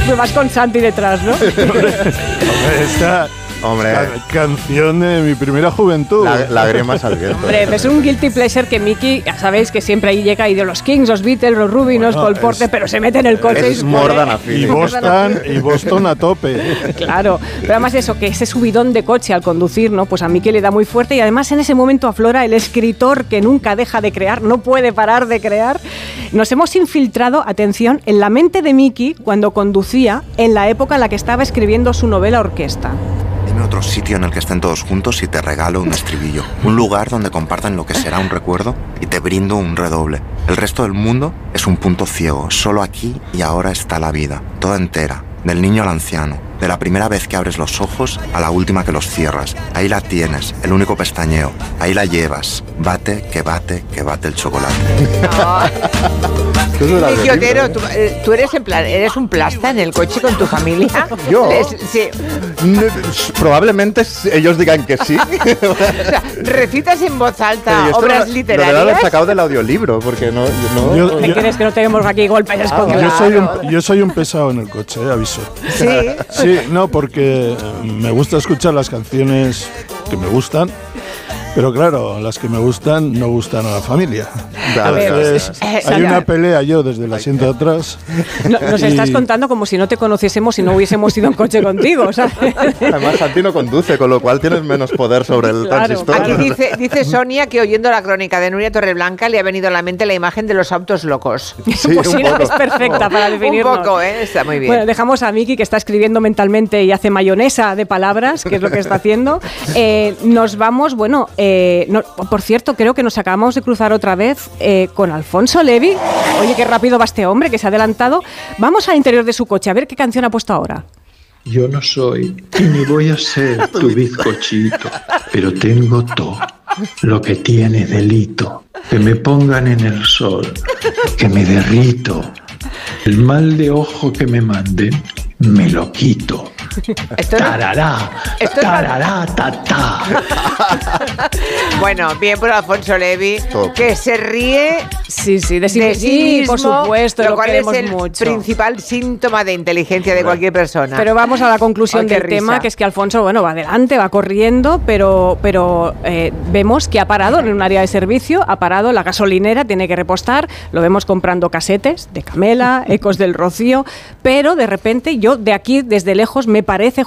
Vas con Santi detrás, ¿no? Hombre, canción de mi primera juventud. Lágrimas al viento. Hombre, es un guilty pleasure que Miki, ya sabéis que siempre ahí llega y de los Kings, los Beatles, los Rubinos, Cole Porter, pero se mete en el coche es Mordan a fin. Y Boston a tope. Claro, pero además eso, que ese subidón de coche al conducir, ¿no? Pues a Miki le da muy fuerte y además en ese momento aflora el escritor que nunca deja de crear, no puede parar de crear. Nos hemos infiltrado, atención, en la mente de Miki cuando conducía en la época en la que estaba escribiendo su novela Orquesta. Dime otro sitio en el que estén todos juntos y te regalo un estribillo. Un lugar donde compartan lo que será un recuerdo y te brindo un redoble. El resto del mundo es un punto ciego. Solo aquí y ahora está la vida, toda entera, del niño al anciano. De la primera vez que abres los ojos a la última que los cierras. Ahí la tienes, el único pestañeo. Ahí la llevas. Bate, que bate el chocolate. Miki Otero, tú eres un plasta en el coche con tu familia. ¿Yo? Sí. Probablemente ellos digan que sí. O sea, recitas en voz alta obras literarias. Lo he sacado del audiolibro, porque no. ¿Qué quieres que no tenemos aquí golpes con yo soy un pesado en el coche, aviso. Sí. Sí, no, porque me gusta escuchar las canciones que me gustan. Pero claro, las que me gustan no gustan a la familia. Entonces, hay una pelea yo desde el asiento de atrás. Nos estás contando como si no te conociésemos y no hubiésemos ido en coche contigo, ¿sabes? Además, Santi no conduce, con lo cual tienes menos poder sobre el transistor. Aquí dice Sonia que oyendo la crónica de Nuria Torreblanca le ha venido a la mente la imagen de los autos locos. Sí, pues sí, no, es perfecta para definirnos. Un poco, está muy bien. Bueno, dejamos a Miki, que está escribiendo mentalmente y hace mayonesa de palabras, que es lo que está haciendo. Nos vamos, por cierto, creo que nos acabamos de cruzar otra vez con Alfonso Levi. Oye, qué rápido va este hombre, que se ha adelantado. Vamos al interior de su coche, a ver qué canción ha puesto ahora. Yo no soy y ni voy a ser tu bizcochito, pero tengo todo lo que tiene delito. Que me pongan en el sol, que me derrito. El mal de ojo que me manden, me lo quito. Tarará, tarará, ta. Bueno, bien por Alfonso Levi, que se ríe de sí mismo, por supuesto, lo cual es el mucho. principal síntoma de inteligencia de cualquier persona. Pero vamos a la conclusión del tema, que es que Alfonso, va adelante, va corriendo, pero vemos que ha parado en un área de servicio, ha parado en la gasolinera, tiene que repostar, lo vemos comprando casetes de Camela, Ecos del Rocío, pero de repente yo de aquí, desde lejos, me parece